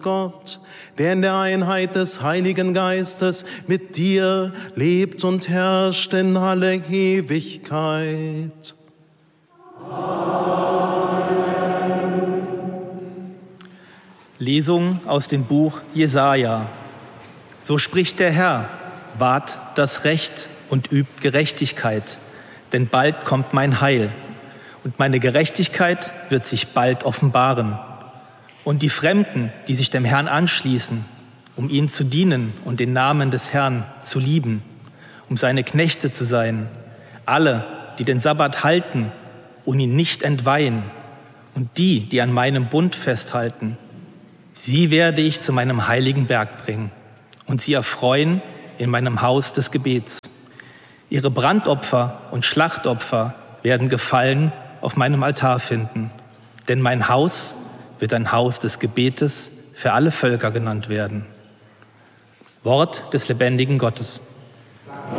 Gott, der in der Einheit des Heiligen Geistes mit dir lebt und herrscht in alle Ewigkeit. Lesung aus dem Buch Jesaja. So spricht der Herr: Wahrt das Recht und übt Gerechtigkeit, denn bald kommt mein Heil, und meine Gerechtigkeit wird sich bald offenbaren. Und die Fremden, die sich dem Herrn anschließen, um ihm zu dienen und den Namen des Herrn zu lieben, um seine Knechte zu sein, alle, die den Sabbat halten und ihn nicht entweihen, und die an meinem Bund festhalten, sie werde ich zu meinem heiligen Berg bringen und sie erfreuen in meinem Haus des Gebets. Ihre Brandopfer und Schlachtopfer werden Gefallen auf meinem Altar finden, denn mein Haus wird ein Haus des Gebetes für alle Völker genannt werden. Wort des lebendigen Gottes.